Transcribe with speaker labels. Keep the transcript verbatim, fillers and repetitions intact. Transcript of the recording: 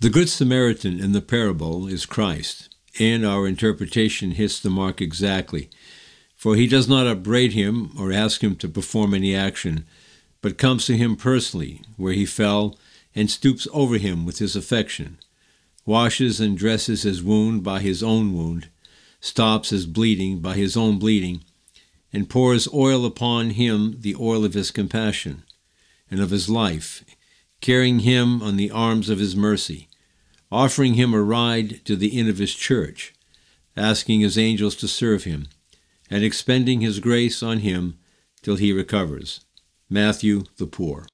Speaker 1: The Good Samaritan in the parable is Christ, and our interpretation hits the mark exactly, for he does not upbraid him or ask him to perform any action, but comes to him personally, where he fell, and stoops over him with his affection, washes and dresses his wound by his own wound, stops his bleeding by his own bleeding, and pours oil upon him, the oil of his compassion and of his life, carrying him on the arms of his mercy, offering him a ride to the inn of his church, asking his angels to serve him, and expending his grace on him till he recovers. Matthew the Poor.